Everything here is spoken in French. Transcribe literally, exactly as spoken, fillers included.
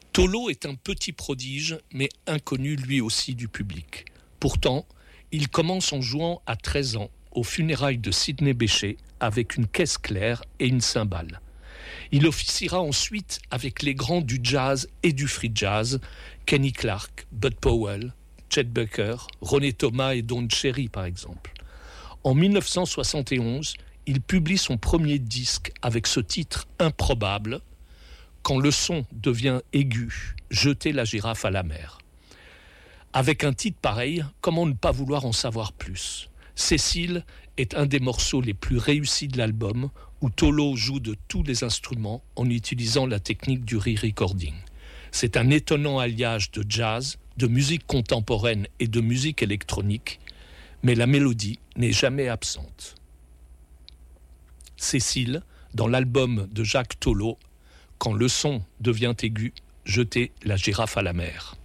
Tolo est un petit prodige, mais inconnu lui aussi du public. Pourtant, il commence en jouant à treize ans aux funérailles de Sidney Bechet avec une caisse claire et une cymbale. Il officiera ensuite avec les grands du jazz et du free jazz, Kenny Clarke, Bud Powell, Chet Baker, Ronnie Thomas et Don Cherry par exemple. En dix-neuf cent soixante et onze, il publie son premier disque avec ce titre improbable, Quand le son devient aigu, jetez la girafe à la mer. Avec un titre pareil, comment ne pas vouloir en savoir plus ? Cécile est un des morceaux les plus réussis de l'album, où Tolo joue de tous les instruments en utilisant la technique du re-recording. C'est un étonnant alliage de jazz, de musique contemporaine et de musique électronique, mais la mélodie n'est jamais absente. Cécile, dans l'album de Jacques Tolo, Quand le son devient aigu, jetez la girafe à la mer.